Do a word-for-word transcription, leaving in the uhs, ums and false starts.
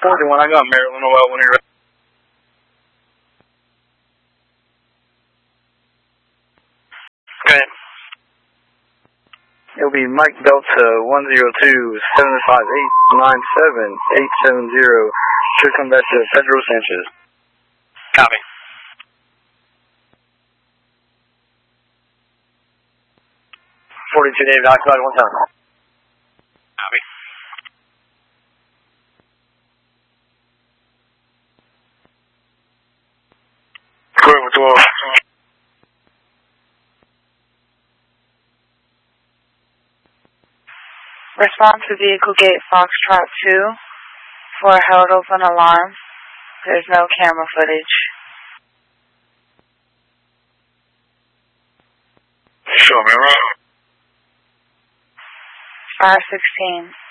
forty-one, I got Maryland well when you're ready. Go ahead. It'll be Mike Delta one zero two seven five eight nine seven eight seven zero. Should come back to Pedro Sanchez. Copy. forty-two David, occupied one time. Copy. Square with twelve. Respond to vehicle gate Foxtrot two for a held open alarm. There's no camera footage. Sure, man. five sixteen.